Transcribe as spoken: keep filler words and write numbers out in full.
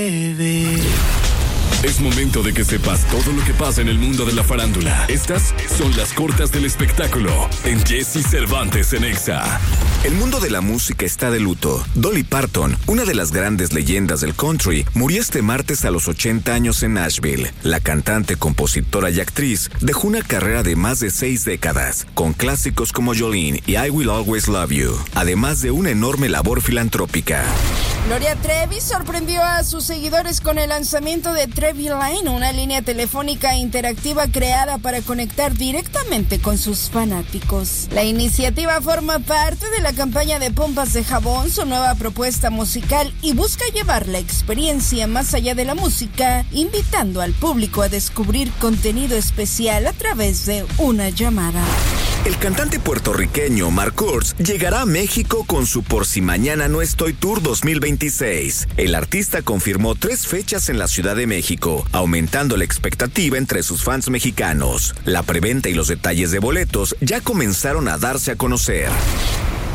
Es momento de que sepas todo lo que pasa en el mundo de la farándula. Estas son las cortas del espectáculo en Jesse Cervantes en Exa. El mundo de la música está de luto. Dolly Parton, una de las grandes leyendas del country, murió este martes a los ochenta años en Nashville. La cantante, compositora y actriz dejó una carrera de más de seis décadas, con clásicos como Jolene y I Will Always Love You, además de una enorme labor filantrópica. Gloria Trevi sorprendió a sus seguidores con el lanzamiento de Trevi Line, una línea telefónica interactiva creada para conectar directamente con sus fanáticos. La iniciativa forma parte de la campaña de Pompas de Jabón, su nueva propuesta musical, y busca llevar la experiencia más allá de la música, invitando al público a descubrir contenido especial a través de una llamada. El cantante puertorriqueño Marc Kurtz llegará a México con su Por Si Mañana No Estoy Tour dos mil veintiséis. El artista confirmó tres fechas en la Ciudad de México, aumentando la expectativa entre sus fans mexicanos. La preventa y los detalles de boletos ya comenzaron a darse a conocer.